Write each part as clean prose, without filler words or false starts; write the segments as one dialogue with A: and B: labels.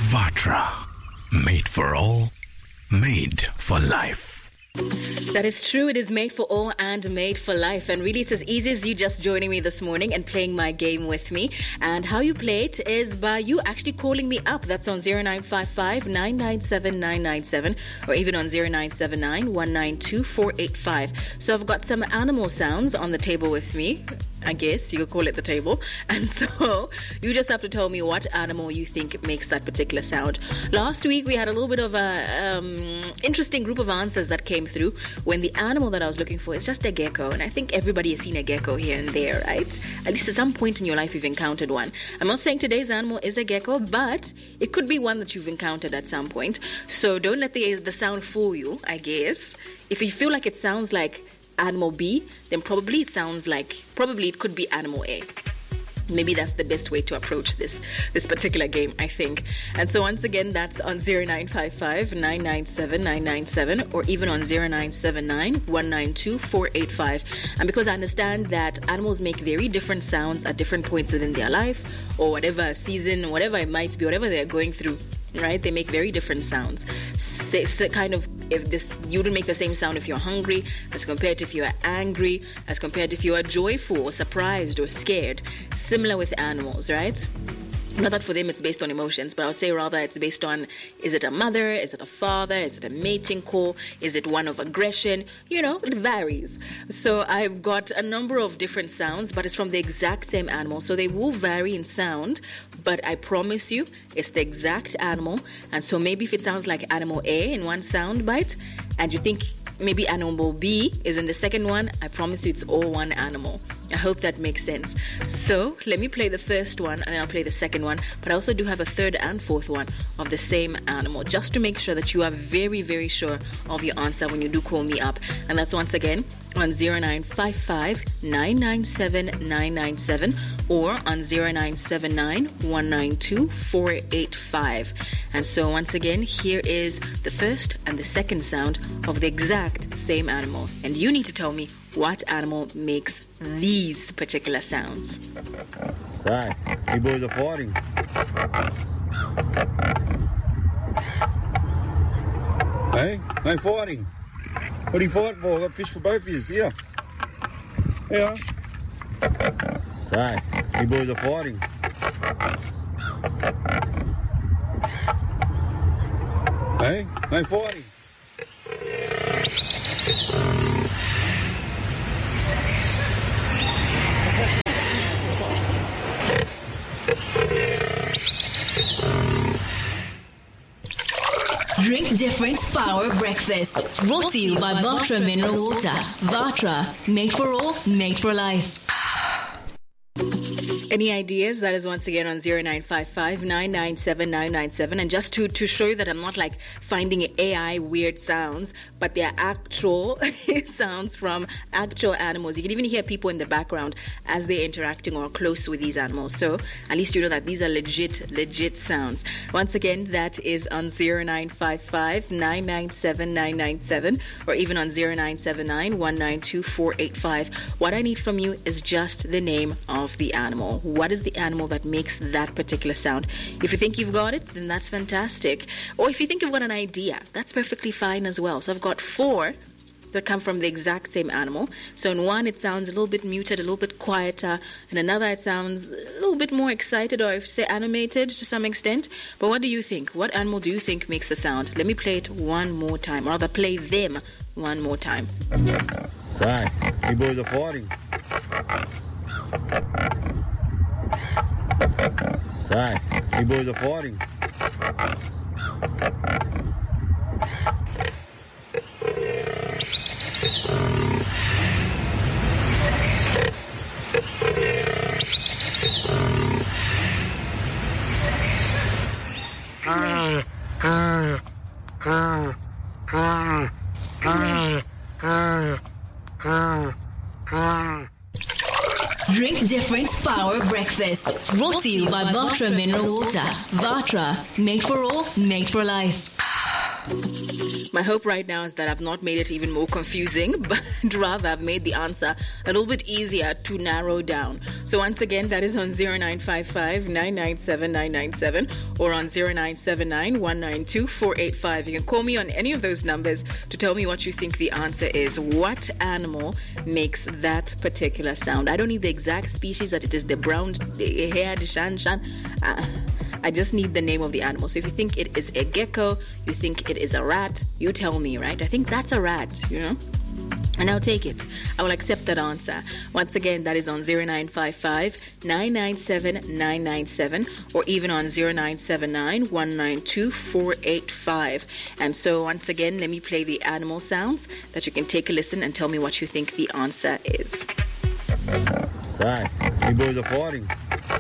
A: Vatra. Made for all, made for life.
B: That is true. It is made for all and made for life. And really, it's as easy as you just joining me this morning and playing my game with me. And how you play it is by you actually calling me up. That's on 0955 997 997 or even on 0979 192 485. So I've got some animal sounds on the table with me. I guess you could call it the table. And so you just have to tell me what animal you think makes that particular sound. Last week we had a little bit of a interesting group of answers that came through when the animal that I was looking for is just a gecko. And I think everybody has seen a gecko here and there, right? At least at some point in your life you've encountered one. I'm not saying today's animal is a gecko, but it could be one that you've encountered at some point. So don't let the sound fool you, I guess. If you feel like it sounds like animal B, then probably it could be animal A. Maybe that's the best way to approach this particular game, I think. And so once again, that's on 0955 997 997 or even on 0979 192 485. And because I understand that animals make very different sounds at different points within their life or whatever season, whatever it might be, whatever they're going through, right? They make very different sounds. So kind of, you wouldn't make the same sound if you're hungry as compared to if you're angry, as compared to if you are joyful or surprised or scared. Similar with animals, right? Not that for them it's based on emotions, but I would say rather it's based on, is it a mother, is it a father, is it a mating call, is it one of aggression? It varies. So I've got a number of different sounds, but it's from the exact same animal. So they will vary in sound, but I promise you it's the exact animal. And so maybe if it sounds like animal A in one sound bite, and you think maybe animal B is in the second one, I promise you it's all one animal. I hope that makes sense. So let me play the first one and then I'll play the second one. But I also do have a third and fourth one of the same animal, just to make sure that you are very, very sure of your answer when you do call me up. And that's once again on 0955 997 997 or on 0979 192 485. And so once again, here is the first and the second sound of the exact same animal. And you need to tell me what animal makes these particular sounds.
C: Sorry, you boys are fighting. Hey, no fighting. What are you fighting for? I've got fish for both of you. Here. Yeah. Sorry, you boys are fighting. Hey, no fighting.
D: Drink Different Power Breakfast. Brought to you by Vatra Mineral Water. Vatra, made for all, made for life.
B: Any ideas? That is once again on 0955 997 997. And just to show you that I'm not like finding AI weird sounds, but they're actual sounds from actual animals. You can even hear people in the background as they're interacting or close with these animals. So at least you know that these are legit sounds. Once again, that is on 0955 997 997 or even on 0979 192 485. What I need from you is just the name of the animal. What is the animal that makes that particular sound? If you think you've got it, then that's fantastic. Or if you think you've got an idea, that's perfectly fine as well. So I've got 4 that come from the exact same animal. So in one, it sounds a little bit muted, a little bit quieter. In another, it sounds a little bit more excited or, if say, animated to some extent. But what do you think? What animal do you think makes the sound? Let me play it one more time, or rather play them one more time.
C: Sorry, you boys are fighting. Sorry, you boys are fighting.
D: Drink Different Power Breakfast. Brought to you by Vatra Mineral Water. Vatra, made for all, made for life.
B: My hope right now is that I've not made it even more confusing, but rather I've made the answer a little bit easier to narrow down. So once again, that is on 0955 997 997 or on 0979 192 485. You can call me on any of those numbers to tell me what you think the answer is. What animal makes that particular sound? I don't need the exact species, that it is the brown-haired shan. I just need the name of the animal. So if you think it is a gecko, you think it is a rat, you tell me, right? I think that's a rat, and I'll take it. I will accept that answer. Once again, that is on 0955 997 997 or even on 0979 192 485. And so once again, let me play the animal sounds that you can take a listen and tell me what you think the answer is.
C: Right, you boys are fighting.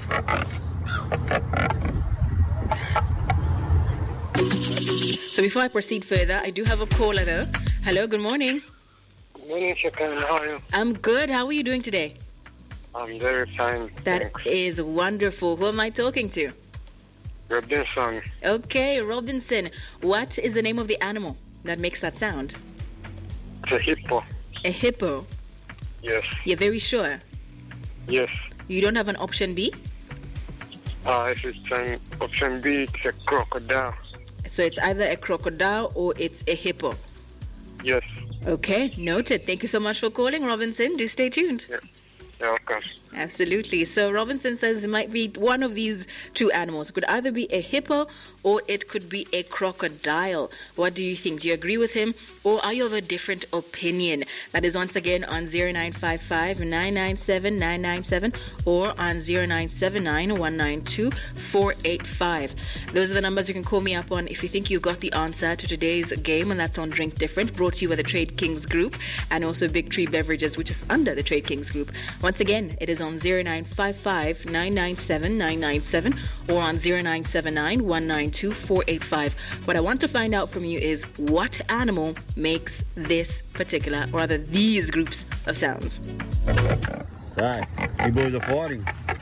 B: So before I proceed further, I do have a caller though. Hello, good morning.
E: Good morning, Shakan. How are you?
B: I'm good. How are you doing today?
E: I'm very fine.
B: That is wonderful. Who am I talking to?
E: Robinson.
B: Okay, Robinson. What is the name of the animal that makes that sound?
E: It's a hippo.
B: A hippo?
E: Yes.
B: You're very sure?
E: Yes.
B: You don't have an option B?
E: If it's an option B, it's a crocodile.
B: So it's either a crocodile or it's a hippo?
E: Yes.
B: Okay, noted. Thank you so much for calling, Robinson. Do stay tuned.
E: Yeah. You're welcome.
B: Absolutely. So Robinson says it might be one of these two animals. It could either be a hippo or it could be a crocodile. What do you think? Do you agree with him or are you of a different opinion? That is once again on 0955 997 997 or on 0979 192 485. Those are the numbers you can call me up on if you think you got the answer to today's game, and that's on Drink Different, brought to you by the Trade Kings Group and also Big Tree Beverages, which is under the Trade Kings Group. Once again, it is on 0955 997 997 or on 0979 192 485. What I want to find out from you is what animal makes this particular, or rather these groups of sounds.
C: Right, you boys are fighting.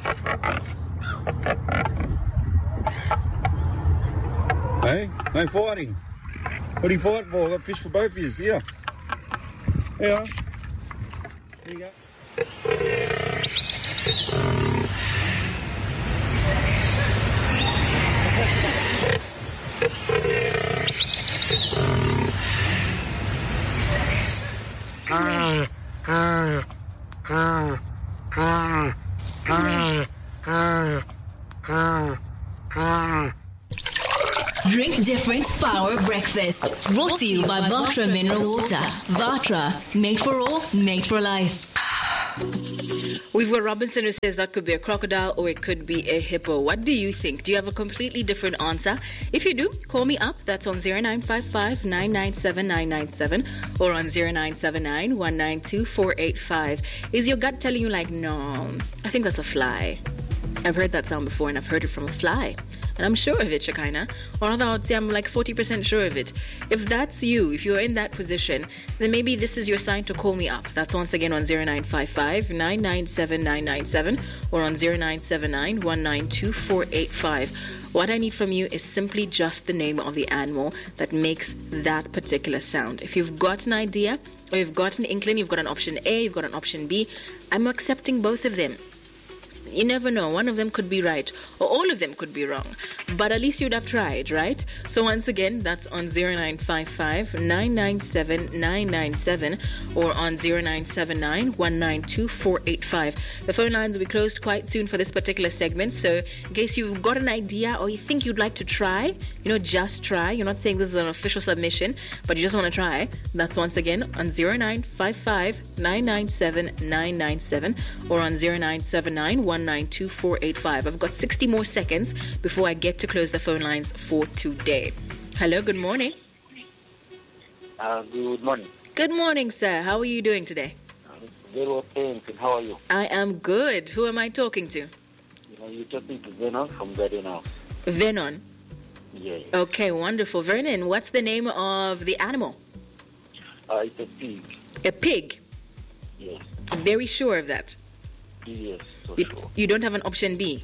C: Hey, no fighting. What are you fighting for? I've got fish for both of you. Here. Here you go.
D: Drink Different Power Breakfast. Brought to you by Vatra Mineral Water. Vatra, made for all, made for life.
B: We've got Robinson who says that could be a crocodile or it could be a hippo. What do you think? Do you have a completely different answer? If you do, call me up. That's on 0955 997 997 or on 0979 192 485. Is your gut telling you like, no, I think that's a fly? I've heard that sound before and I've heard it from a fly. And I'm sure of it, Shekinah. Or rather, I would say I'm like 40% sure of it. If that's you, if you're in that position, then maybe this is your sign to call me up. That's once again on 0955 997 997 or on 0979 192 485. What I need from you is simply just the name of the animal that makes that particular sound. If you've got an idea or you've got an inkling, you've got an option A, you've got an option B, I'm accepting both of them. You never know. One of them could be right or all of them could be wrong. But at least you'd have tried, right? So once again, that's on 0955 997 997 or on 0979 192 485. The phone lines will be closed quite soon for this particular segment. So in case you've got an idea or you think you'd like to try, just try. You're not saying this is an official submission, but you just want to try. That's once again on 0955 997 997 or on 0979 192 485. I've got 60 more seconds before I get to close the phone lines for today. Hello, good morning.
E: Good morning.
B: Good morning, sir. How are you doing today?
E: Very well, thanks. And how are you?
B: I am good. Who am I talking to?
E: You're talking to Vernon from Garden House.
B: Vernon?
E: Yes.
B: Okay, wonderful. Vernon, what's the name of the animal?
E: It's a pig.
B: A pig?
E: Yes.
B: Very sure of that?
E: Yes, so
B: You,
E: sure.
B: you don't have an option B?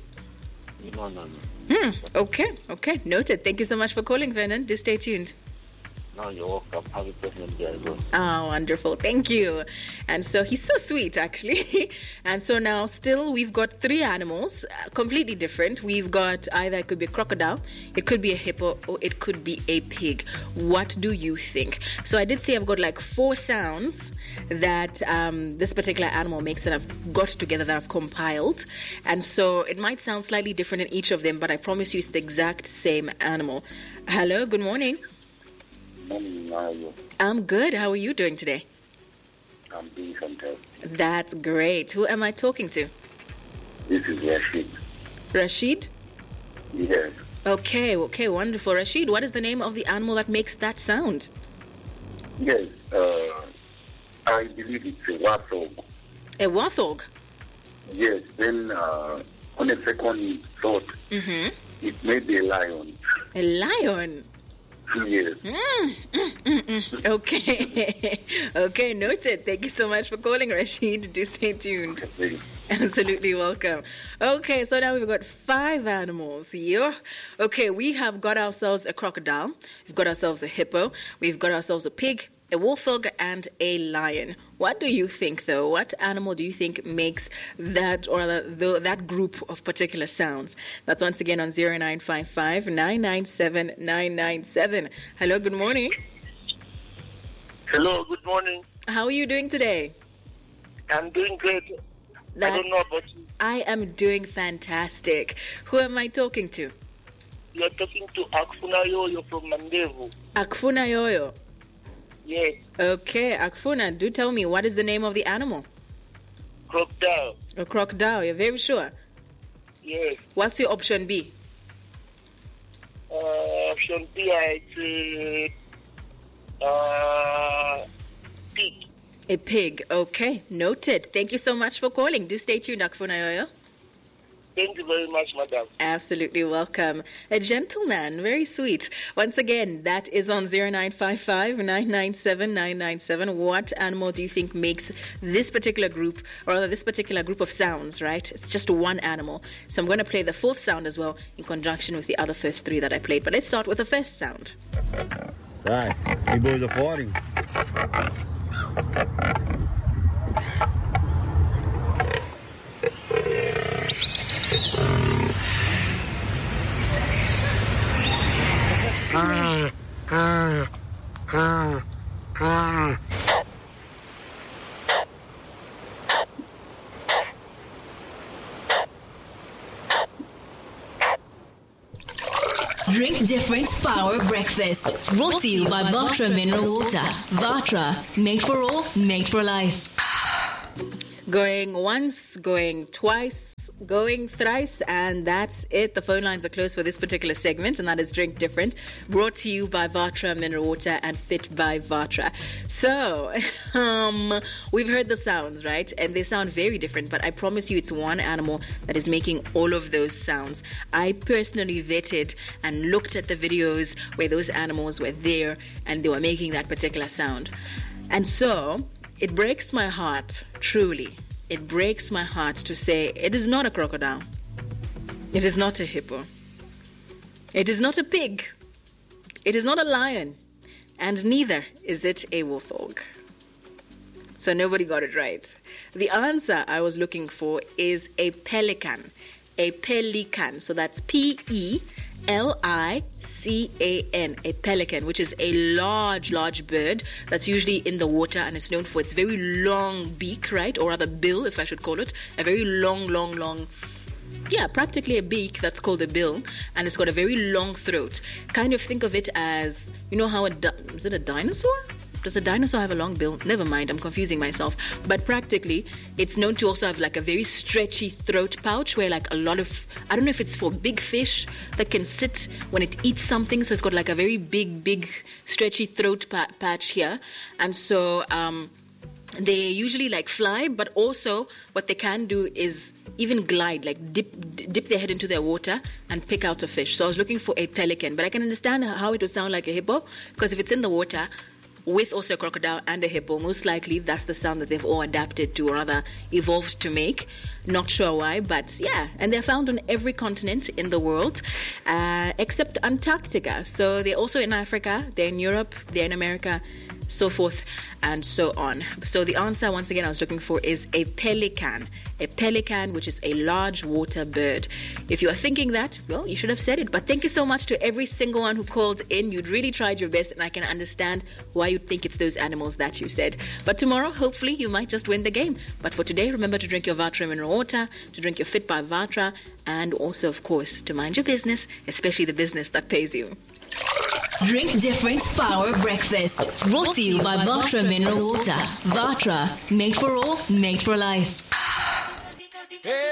E: No.
B: Okay. Noted. Thank you so much for calling, Vernon. Do stay tuned.
E: No
F: No, you're welcome. Have a pleasant day as well.
B: Oh, wonderful. Thank you. And so he's so sweet, actually. And so now still we've got 3 animals, completely different. We've got either it could be a crocodile, it could be a hippo, or it could be a pig. What do you think? So I did say I've got like 4 sounds that this particular animal makes that I've got together, that I've compiled. And so it might sound slightly different in each of them, but I promise you it's the exact same animal. Hello, good morning.
F: Morning, how are you?
B: I'm good. How are you doing today?
F: I'm doing fantastic.
B: That's great. Who am I talking to?
F: This is Rashid.
B: Rashid?
F: Yes.
B: Okay, wonderful. Rashid, what is the name of the animal that makes that sound?
F: Yes, I believe it's a warthog.
B: A warthog?
F: Yes, then on a second thought, it may be a lion.
B: A lion?
F: Yes.
B: Okay. Okay, noted. Thank you so much for calling, Rashid. Do stay tuned. Absolutely welcome. Okay, so now we've got 5 animals here. Okay, we have got ourselves a crocodile. We've got ourselves a hippo. We've got ourselves a pig, a warthog, and a lion. What do you think, though? What animal do you think makes that, or that group of particular sounds? That's once again on 0955 997 997. Hello, good morning.
F: Hello, good morning.
B: How are you doing today?
F: I'm doing great. I don't know about you.
B: I am doing fantastic. Who am I talking to?
F: You're talking to Akfuna Yoyo from Mandevu.
B: Akfuna Yoyo.
F: Yes.
B: Okay, Akfuna, do tell me, what is the name of the animal?
F: Crocodile.
B: A crocodile, you're very sure?
F: Yes.
B: What's your option B?
F: Option B, I'd say pig.
B: A pig. Okay, noted. Thank you so much for calling. Do stay tuned, Akfuna Yoyo.
F: Thank you very much, madam.
B: Absolutely welcome. A gentleman, very sweet. Once again, that is on 0955 997 997. What animal do you think makes this particular group, or rather this particular group of sounds, right? It's just one animal. So I'm going to play the 4th sound as well in conjunction with the other first 3 that I played. But let's start with the first sound.
C: Right, you boys are fighting.
D: Drink different, power breakfast. Brought to you by Vatra Mineral Water. Vatra, made for all, made for life.
B: Going once, going twice, going thrice, and that's it. The phone lines are closed for this particular segment, and that is Drink Different, brought to you by Vatra Mineral Water and Fit by Vatra. So, we've heard the sounds, right? And they sound very different, but I promise you it's one animal that is making all of those sounds. I personally vetted and looked at the videos where those animals were there and they were making that particular sound. And so, it breaks my heart, truly. It breaks my heart to say it is not a crocodile. It is not a hippo. It is not a pig. It is not a lion. And neither is it a warthog. So nobody got it right. The answer I was looking for is a pelican. A pelican. So that's P-E-L-I-C-A-N. A pelican, which is a large bird that's usually in the water, and it's known for its very long beak, right? Or rather bill, if I should call it. A very long, yeah, practically a beak that's called a bill, and it's got a very long throat. Kind of think of it as, you know how is it a dinosaur? Does a dinosaur have a long bill? Never mind, I'm confusing myself. But practically, it's known to also have like a very stretchy throat pouch where like a lot of, I don't know if it's for big fish that can sit when it eats something. So it's got like a very big stretchy throat patch here. And so they usually like fly, but also what they can do is even glide, like dip their head into their water and pick out a fish. So I was looking for a pelican, but I can understand how it would sound like a hippo, because if it's in the water, with also a crocodile and a hippo. Most likely that's the sound that they've all adapted to, or rather evolved to make. Not sure why, but yeah. And they're found on every continent in the world except Antarctica. So they're also in Africa, they're in Europe, they're in America, so forth and so on. So the answer, once again, I was looking for is a pelican. A pelican, which is a large water bird. If you are thinking that, well, you should have said it. But thank you so much to every single one who called in. You'd really tried your best, and I can understand why you think it's those animals that you said. But tomorrow, hopefully, you might just win the game. But for today, remember to drink your Vatra mineral water, to drink your Fit by Vatra, and also, of course, to mind your business, especially the business that pays you.
D: Drink Different Power Breakfast. Brought to you by Vatra Mineral Water. Vatra, made for all, made for life.
G: Hey.